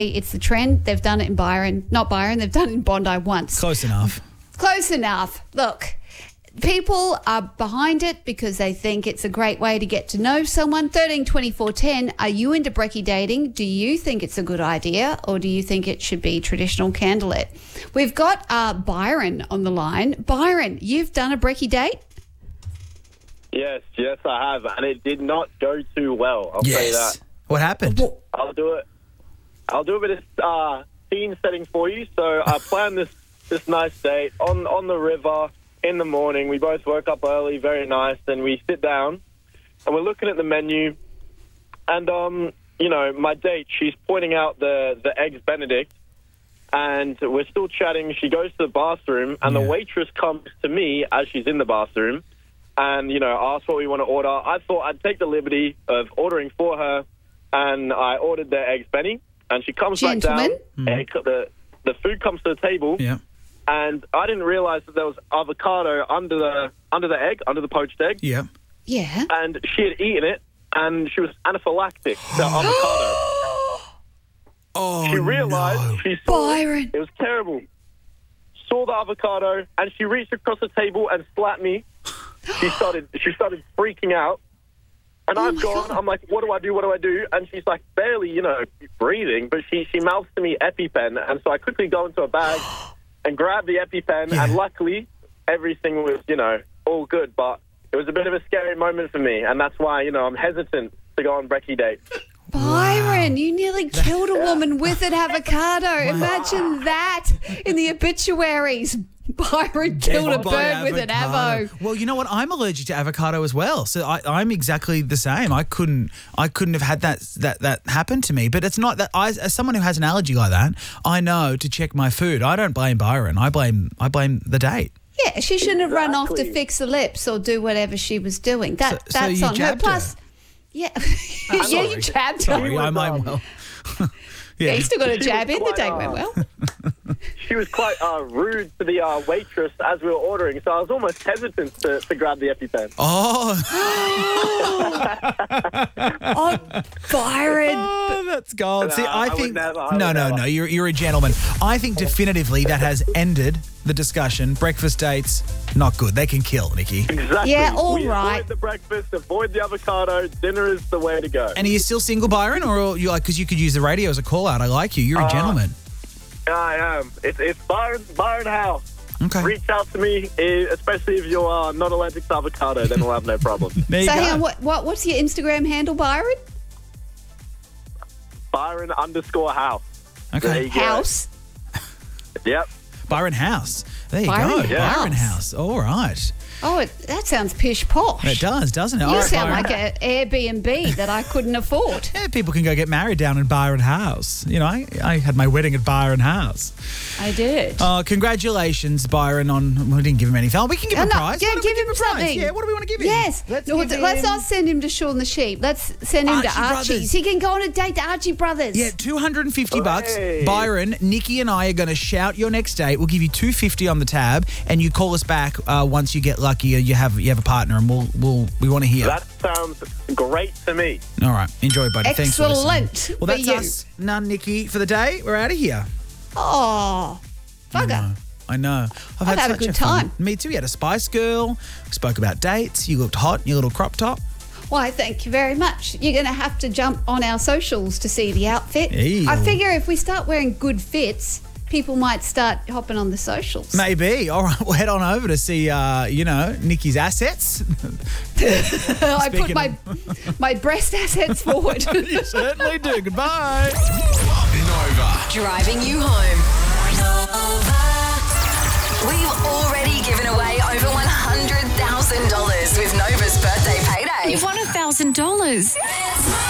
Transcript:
It's the trend. They've done it in Byron. Not Byron. They've done it in Bondi once. Close enough. Close enough. Look, people are behind it because they think it's a great way to get to know someone. 13 24 10. Are you into brekkie dating? Do you think it's a good idea, or do you think it should be traditional candlelit? We've got Byron on the line. Byron, you've done a brekkie date? Yes, I have, and it did not go too well. I'll tell you that. What happened? I'll do it. I'll do a bit of scene setting for you. So I planned this nice date on the river in the morning. We both woke up early, very nice, and we sit down and we're looking at the menu. And my date, she's pointing out the eggs Benedict, and we're still chatting. She goes to the bathroom, and the waitress comes to me as she's in the bathroom, and asks what we want to order. I thought I'd take the liberty of ordering for her, and I ordered the eggs Benny. And she comes back down, and the food comes to the table, and I didn't realise that there was avocado under the egg, under the poached egg. Yeah. Yeah. And she had eaten it, and she was anaphylactic to avocado. Oh, she realised, she saw Byron. it was terrible. Saw the avocado, and she reached across the table and slapped me. She started freaking out. And I've gone, I'm like, what do I do? And she's like barely, breathing, but she mouths to me EpiPen. And so I quickly go into a bag and grab the EpiPen. And luckily, everything was, all good. But it was a bit of a scary moment for me. And that's why, I'm hesitant to go on brekkie dates. Byron, you nearly killed a woman with an avocado. Imagine that in the obituaries. Byron killed a bird with an avo. Well, you know what? I'm allergic to avocado as well, so I'm exactly the same. I couldn't have had that happen to me. But it's not that as someone who has an allergy like that, I know to check my food. I don't blame Byron. I blame the date. Yeah, she shouldn't have run off to fix the lips or do whatever she was doing. That's you on her. jabbed Plus, yeah, you jabbed her. Sorry, I might well. Yeah, you still got a jab in. The date went well. She was quite rude to the waitress as we were ordering, so I was almost hesitant to grab the EpiPen. Oh, Byron. Oh, that's gold. See, I think never. No. You're a gentleman. I think definitively that has ended the discussion. Breakfast dates, not good. They can kill, Nikki. Exactly. Yeah, all we right. Avoid the breakfast, avoid the avocado. Dinner is the way to go. And are you still single, Byron, or you because you could use the radio as a call out? I like you. You're a gentleman. I am. It's Byron House. Okay. Reach out to me, especially if you're not allergic to avocado, then we'll have no problem. There you So go. hang on, what's your Instagram handle, Byron? Byron_house. There Okay. you go. House. Yep. Byron House. There you Byron go. House. Byron House. All right. Oh, that sounds pish posh. It does, doesn't it? All You right, sound Byron. like an Airbnb that I couldn't afford. Yeah, people can go get married down in Byron House. I had my wedding at Byron House. I did. Oh, congratulations, Byron, on... We didn't give him anything. We can give him a prize. Yeah, Why don't we give him a prize? something. Yeah, what do we want to give him? Yes. Let's not send him to Shaun the Sheep. Let's send him to Archie Archie's. Brothers. He can go on a date to Archie Brothers. Yeah, $250. Hey. Byron, Nikki and I are going to shout your next date. We'll give you $250 on the tab, and you call us back once you get lucky or you have a partner, and we want to hear. That sounds great to me. All right, enjoy, buddy. Thanks for listening. Excellent. Well, that's for you. us. None, Nikki, for the day. We're out of here. Oh, bugger. I know. I've had a such good fun- time. Me too. We had a Spice Girl. We spoke about dates. You looked hot in your little crop top. Why, thank you very much. You're going to have to jump on our socials to see the outfit. Ew. I figure if we start wearing good fits, people might start hopping on the socials. Maybe. All right, we'll head on over to see, Nikki's assets. I put Speaking my breast assets forward. You certainly do. Goodbye. Nova. Driving you home. We've already given away over $100,000 with Nova's birthday payday. You've won $1,000.